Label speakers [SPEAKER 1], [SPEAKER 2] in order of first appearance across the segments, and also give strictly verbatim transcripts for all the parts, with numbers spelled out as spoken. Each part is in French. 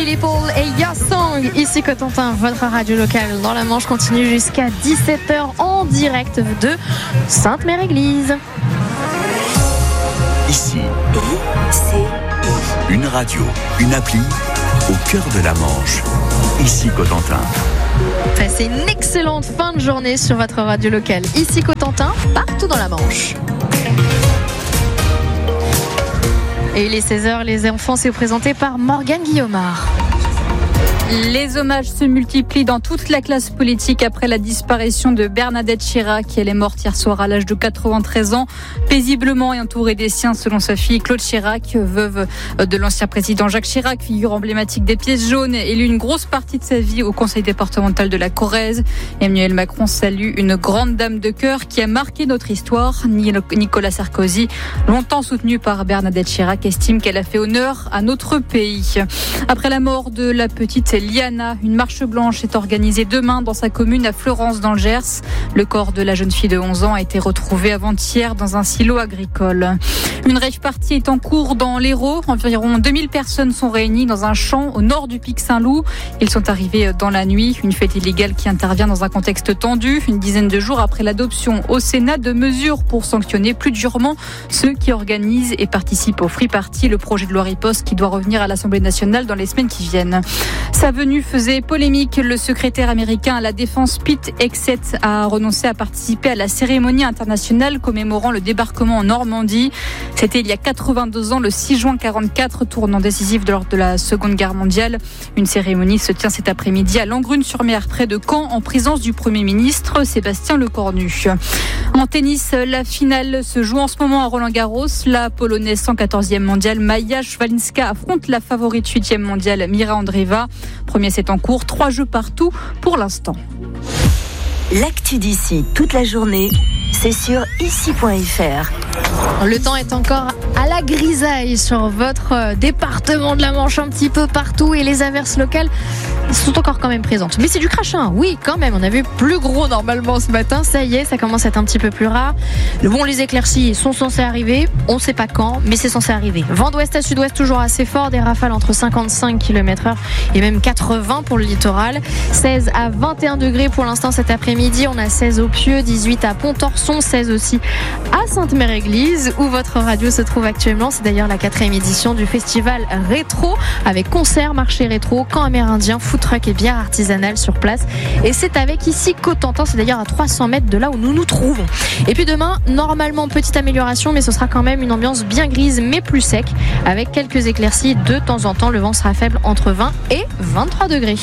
[SPEAKER 1] Willy Paul et Your Song. Ici Cotentin, votre radio locale dans la Manche continue jusqu'à dix-sept heures en direct de Sainte-Mère-Église.
[SPEAKER 2] Ici, une radio, une appli au cœur de la Manche. Ici Cotentin.
[SPEAKER 1] Passez une excellente fin de journée sur votre radio locale. Ici Cotentin, partout dans la Manche. Et il est seize heures, les enfants, c'est présenté par Morgane Guillaumard.
[SPEAKER 3] Les hommages se multiplient dans toute la classe politique après la disparition de Bernadette Chirac. Elle est morte hier soir à l'âge de quatre-vingt-treize ans, paisiblement et entourée des siens selon sa fille Claude Chirac, veuve de l'ancien président Jacques Chirac, figure emblématique des pièces jaunes, élue une grosse partie de sa vie au conseil départemental de la Corrèze. Emmanuel Macron salue une grande dame de cœur qui a marqué notre histoire. Nicolas Sarkozy, longtemps soutenu par Bernadette Chirac, estime qu'elle a fait honneur à notre pays. Après la mort de la petite Liana, une marche blanche est organisée demain dans sa commune à Fleurance dans le Gers. Le corps de la jeune fille de onze ans a été retrouvé avant-hier dans un silo agricole. Une rave party est en cours dans l'Hérault. Environ deux mille personnes sont réunies dans un champ au nord du Pic Saint-Loup. Ils sont arrivés dans la nuit. Une fête illégale qui intervient dans un contexte tendu, une dizaine de jours après l'adoption au Sénat de mesures pour sanctionner plus durement ceux qui organisent et participent au Free Party, le projet de loi riposte qui doit revenir à l'Assemblée nationale dans les semaines qui viennent. Sa venue faisait polémique. Le secrétaire américain à la défense Pete Hegseth a renoncé à participer à la cérémonie internationale commémorant le débarquement en Normandie. C'était il y a quatre-vingt-deux ans, le six juin quarante-quatre, tournant décisif lors de la Seconde Guerre mondiale. Une cérémonie se tient cet après-midi à Langrune-sur-Mer, près de Caen, en présence du Premier ministre Sébastien Lecornu. En tennis, la finale se joue en ce moment à Roland-Garros. La Polonaise cent quatorzième mondiale Maja Szwalinska affronte la favorite huitième mondiale Mira Andreeva. Premier set en cours, trois jeux partout pour l'instant.
[SPEAKER 4] L'actu d'ici toute la journée, c'est sur ici point f r.
[SPEAKER 1] Le temps est encore à la grisaille sur votre département de la Manche, un petit peu partout, et les averses locales sont encore quand même présentes. Mais c'est du crachin, oui, quand même. On a vu plus gros normalement ce matin. Ça y est, ça commence à être un petit peu plus rare. Bon, les éclaircies sont censées arriver. On ne sait pas quand, mais c'est censé arriver. Vent d'ouest à sud-ouest toujours assez fort. Des rafales entre cinquante-cinq kilomètres heure et même quatre-vingts pour le littoral. seize à vingt et un degrés pour l'instant cet après-midi. On a seize au Pieux, dix-huit à Pontorson, seize aussi à Sainte-Mère-Église, où votre radio se trouve actuellement. C'est d'ailleurs la quatrième édition du festival rétro, avec concert, marché rétro, camp amérindien, food truck et bière artisanale sur place. Et c'est avec ici Cotentin, c'est d'ailleurs à trois cents mètres de là où nous nous trouvons. Et puis demain, normalement, petite amélioration, mais ce sera quand même une ambiance bien grise, mais plus sec, avec quelques éclaircies de temps en temps. Le vent sera faible entre vingt et vingt-trois degrés.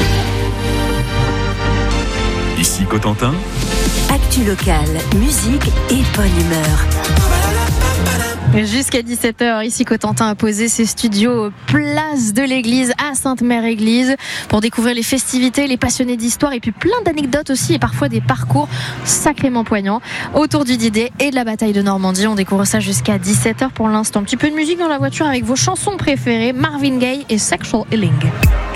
[SPEAKER 2] Ici Cotentin.
[SPEAKER 4] Actu locale, musique et bonne humeur.
[SPEAKER 1] Jusqu'à dix-sept heures, ici Cotentin a posé ses studios place de l'église à Sainte-Mère-Église pour découvrir les festivités, les passionnés d'histoire et puis plein d'anecdotes aussi et parfois des parcours sacrément poignants autour du D-Day et de la bataille de Normandie. On découvre ça jusqu'à dix-sept heures pour l'instant. Un petit peu de musique dans la voiture avec vos chansons préférées, Marvin Gaye et Sexual Healing.